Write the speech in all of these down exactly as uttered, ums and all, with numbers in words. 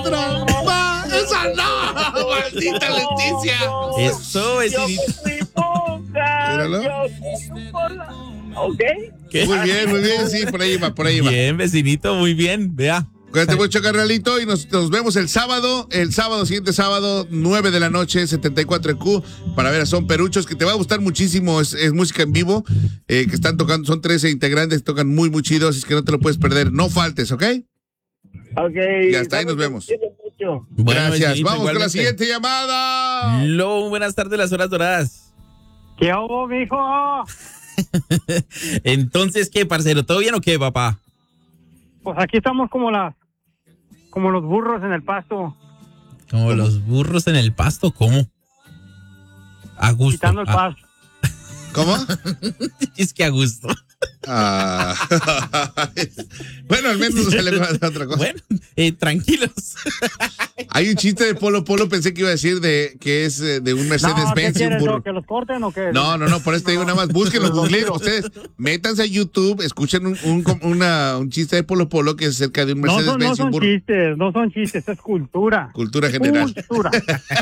trompa. ¡Esa no! ¡Maldita Leticia! Eso, vecinito. Míralo. ¿Ok? ¿Qué? Muy bien, muy bien, sí, por ahí va, por ahí va. Bien, vecinito, muy bien, vea. Cuídate mucho, carnalito, y nos, nos vemos el sábado, el sábado, siguiente sábado, nueve de la noche, setenta y cuatro Q, para ver a Son Peruchos, que te va a gustar muchísimo, es, es música en vivo, eh, que están tocando, son trece integrantes, tocan muy, muy chidos, así es que no te lo puedes perder, no faltes, ¿ok? Ok. Y hasta ahí nos vemos. Bueno, Gracias, vecinito, vamos con la igualmente. siguiente llamada. Lo, buenas tardes, las horas doradas. ¿Qué hubo, mijo? Entonces, ¿qué, parcero? ¿Todo bien o qué, papá? Pues aquí estamos como las, como los burros en el pasto, Como los burros en el pasto, ¿cómo? A gusto. quitando el Ah, pasto. ¿Cómo? es que a gusto. Ah. Bueno, al menos no se le va a dar otra cosa. Bueno, eh, tranquilos. Hay un chiste de Polo Polo, pensé que iba a decir de que es eh, de un No, ¿qué Mercedes-Benz y un quieres? burro. ¿O ¿Que los corten o qué? No, no, no, por eso te digo nada más, búsquenlo, No, googleen no. ustedes, métanse a YouTube, escuchen un, un, una, un chiste de Polo Polo que es acerca de un No son, no Mercedes-Benz y un son burro. chistes, no son chistes, es cultura. Cultura general. Cultura.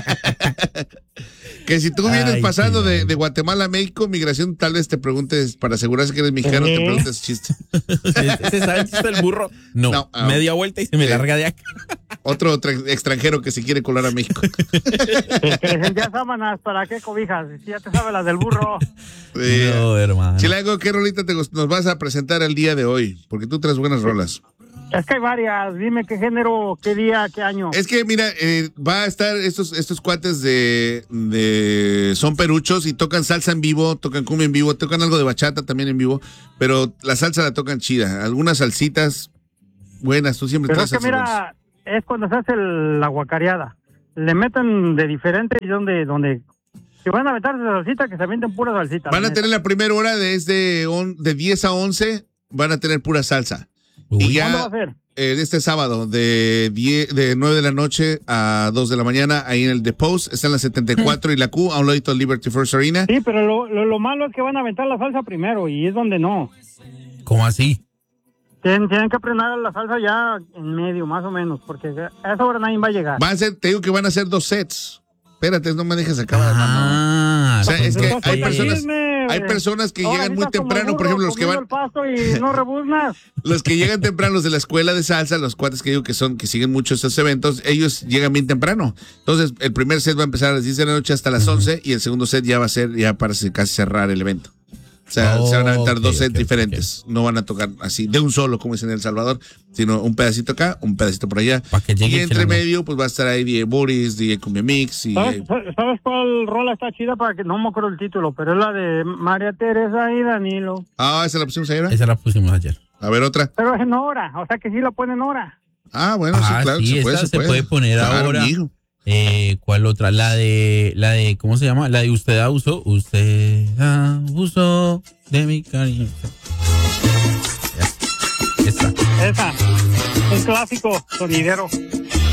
Que si tú vienes Ay, pasando qué de, mal. de Guatemala a México, migración, tal vez te preguntes, para asegurarse que eres mexicano, ¿Eh? te preguntes chiste. ¿Se sabe el chiste del burro? No, No, ah, media vuelta y se me sí. larga de acá. Otro tra- extranjero que se quiere colar a México. Es que dicen, ya sábanas, ¿para qué cobijas? Si ya te sabes las del burro. Sí. No, hermano. Chilango, ¿qué rolita te gust- nos vas a presentar el día de hoy? Porque tú traes buenas rolas. Es que hay varias, dime qué género, qué día, qué año. Es que, mira, eh, va a estar estos, estos cuates de, de Son Peruchos y tocan salsa en vivo, tocan cumbia en vivo, tocan algo de bachata también en vivo, pero la salsa la tocan chida. Algunas salsitas buenas, tú siempre Pero es traes que salsas buenas. mira, es cuando se hace el- la guacareada. Le meten de diferente y donde, donde, si van a aventarse salsita, que se avienten pura salsita. Van la a tener la primera hora desde on- de diez a once, van a tener pura salsa. Uy. Y ¿Cuándo va ya a ser? eh, este sábado de, diez, de nueve de la noche a dos de la mañana, ahí en el The Post, está en la setenta y cuatro y la Q, a un ladito del Liberty First Arena. Sí, pero lo, lo, lo malo es que van a aventar la salsa primero y es donde no. ¿Cómo así? Tienen, tienen que aprender la salsa ya en medio, más o menos, porque a esa hora nadie va a llegar. Van a ser, te digo que van a ser dos sets. Espérate, no me dejes acabar, hermano. Ah, O sea, es que Entonces, hay oye, personas, dime, hay eh, personas que ahora llegan sí muy estás como temprano, por burro, ejemplo, los que comiendo van, el pasto y no rebuznas. los que llegan temprano, los de la escuela de salsa, los cuates que digo que son, que siguen mucho estos eventos, ellos llegan bien temprano. Entonces, el primer set va a empezar a las diez de la noche hasta las once y el segundo set ya va a ser, ya para casi cerrar el evento. O sea, Oh, se van a aventar ok, dos sets ok, diferentes. No van a tocar así de un solo, como dicen en El Salvador, sino un pedacito acá, un pedacito por allá. Pa' que llegue Y entre Chilango. medio, pues va a estar ahí D J Boris, D J Cumbia Mix y ¿Sabes, eh, ¿Sabes cuál rola está chida? Para que no me acuerdo el título, pero es la de María Teresa y Danilo. ah, esa la pusimos ayer. Esa la pusimos ayer. A ver otra. Pero es en hora, o sea que sí la ponen hora. Ah, bueno, Ah, sí, claro, sí, se puede, esa se se puede. puede poner Claro, ahora. mijo. Eh, ¿Cuál otra? La de, la de, ¿cómo se llama? La de usted abusó. Usted abusó de mi cariño. Ya. Esa. Esa, un clásico sonidero.